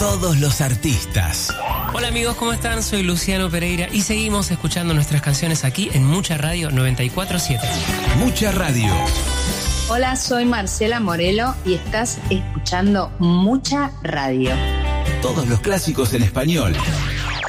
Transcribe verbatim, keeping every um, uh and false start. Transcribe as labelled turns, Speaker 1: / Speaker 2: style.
Speaker 1: Todos los artistas.
Speaker 2: Hola amigos, ¿cómo están? Soy Luciano Pereira y seguimos escuchando nuestras canciones aquí en Mucha Radio noventa y cuatro punto siete.
Speaker 1: Mucha Radio.
Speaker 3: Hola, soy Marcela Morelo y estás escuchando Mucha Radio.
Speaker 1: Todos los clásicos en español.